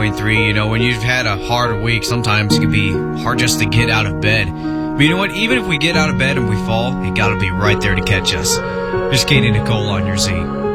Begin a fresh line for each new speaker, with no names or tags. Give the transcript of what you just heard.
3. When you've had a hard week, sometimes it can be hard just to get out of bed. But you know what? Even if we get out of bed and we fall, it got to be right there to catch us. Just Katie Nicole on your Z.